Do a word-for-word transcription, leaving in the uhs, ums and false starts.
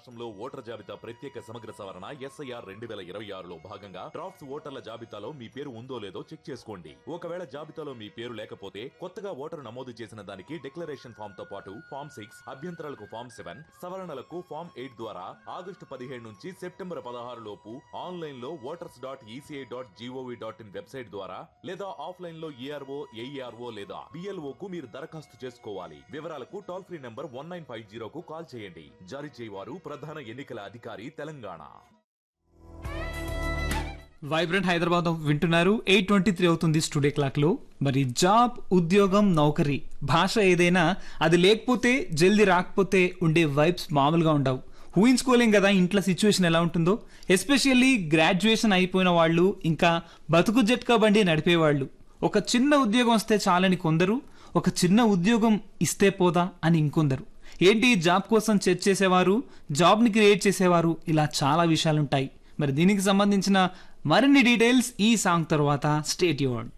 రాష్ట్రంలో ఓటర్ జాబితా ప్రత్యేక సమగ్ర సవరణ ఎస్ఐఆర్ రెండు వేల ఇరవై ఆరులో భాగంగా డ్రాఫ్ట్స్ ఓటర్ల జాబితాలో మీ పేరు ఉందో లేదో చెక్ చేసుకోండి. ఒకవేళ జాబితాలో మీ పేరు లేకపోతే కొత్తగా ఓటరు నమోదు చేసిన దానికి డిక్లరేషన్ ఫామ్ తో పాటు ఫామ్ సిక్స్ అభ్యంతరాలకు ఫామ్ సెవెన్ సవరణలకు ఫామ్ ఎయిట్ ద్వారా ఆగస్టు పదిహేడు నుంచి సెప్టెంబర్ పదహారు లోపు ఆన్లైన్ లో voters dot ECI dot GOV dot in website ద్వారా లేదా ఆఫ్లైన్ లో ఏఆర్ఓ ఏఈఆర్ఓ లేదా బిఎల్ఓ కు మీరు దరఖాస్తు చేసుకోవాలి. వివరాలకు toll free number one nine five జీరోకు call చేయండి. జారీ చేయవారు ప్రధాన ఎన్నికల అధికారి తెలంగాణ. వైబ్రెంట్ హైదరాబాద్ వింటున్నారు. ఎయిట్ ట్వంటీ త్రీ అవుతుంది స్టూడియో క్లాక్ లో. మరి జాబ్, ఉద్యోగం, నౌకరీ, భాష ఏదైనా అది లేకపోతే జల్దీ రాకపోతే ఉండే వైబ్స్ మామూలుగా ఉండవు. ఊహించుకోలేం కదా ఇంట్లో సిచ్యువేషన్ ఎలా ఉంటుందో. ఎస్పెషల్లీ గ్రాడ్యుయేషన్ అయిపోయిన వాళ్ళు, ఇంకా బతుకు జట్కా బండి నడిపేవాళ్ళు. ఒక చిన్న ఉద్యోగం వస్తే చాలని కొందరు, ఒక చిన్న ఉద్యోగం ఇస్తే పోదా అని ఇంకొందరు. ఏంటి జాబ్ కోసం సెర్చ్ చేసేవారు, జాబ్ని క్రియేట్ చేసేవారు, ఇలా చాలా విషయాలుంటాయి. మరి దీనికి సంబంధించిన మరిన్ని డీటెయిల్స్ ఈ సాంగ్ తర్వాత. Stay tuned.